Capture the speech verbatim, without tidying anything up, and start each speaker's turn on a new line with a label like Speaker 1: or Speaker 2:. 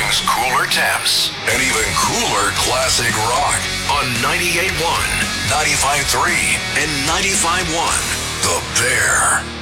Speaker 1: brings cooler temps and even cooler classic rock on ninety-eight point one, ninety-five point three, and ninety-five point one. The Bear.